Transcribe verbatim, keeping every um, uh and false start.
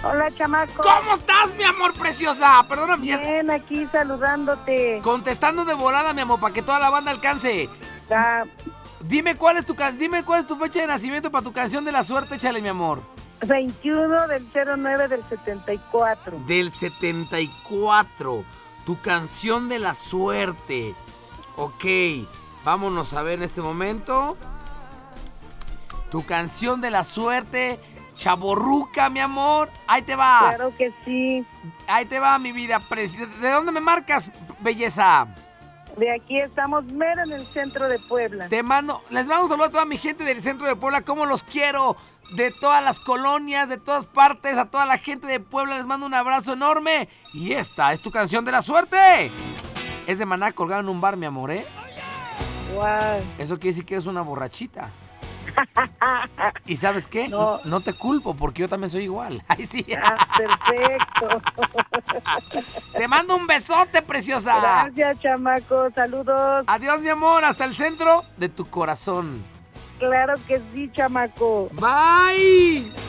Hola, chamaco. ¿Cómo estás, mi amor preciosa? Perdóname. ya- Bien, aquí saludándote. Contestando de volada, mi amor, para que toda la banda alcance. Ah, Dime cuál es tu can- dime cuál es tu fecha de nacimiento para tu canción de la suerte, échale, mi amor. veintiuno del cero nueve del setenta y cuatro. Del setenta y cuatro. Tu canción de la suerte. Ok, vámonos a ver en este momento. Tu canción de la suerte, chavorruca, mi amor. Ahí te va. Claro que sí. Ahí te va, mi vida. preci- ¿De dónde me marcas, belleza? De aquí estamos mero en el centro de Puebla. Te mando, les mando un saludo a toda mi gente del centro de Puebla, cómo los quiero, de todas las colonias, de todas partes, a toda la gente de Puebla les mando un abrazo enorme. Y esta es tu canción de la suerte. Es de Maná colgado en un bar, mi amor, ¿eh? Wow. Eso quiere decir que eres una borrachita. ¿Y sabes qué? No. No te culpo, porque yo también soy igual. Ay, sí. Ah, perfecto. Te mando un besote, preciosa. Gracias, chamaco. Saludos. Adiós, mi amor, hasta el centro de tu corazón. Claro que sí, chamaco. Bye.